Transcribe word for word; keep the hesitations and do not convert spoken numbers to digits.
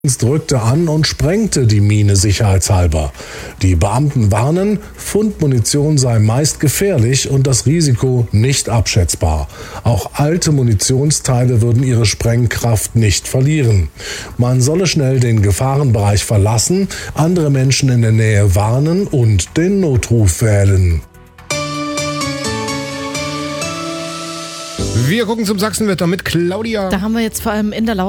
drückte an und sprengte die Mine sicherheitshalber. Die Beamten warnen, Fundmunition sei meist gefährlich und das Risiko nicht abschätzbar. Auch alte Munitionsteile würden ihre Sprengkraft nicht verlieren. Man solle schnell den Gefahrenbereich verlassen, andere Menschen in der Nähe warnen und den Notruf wählen. Wir gucken zum Sachsenwetter mit Claudia. Da haben wir jetzt vor allem in der Lausitz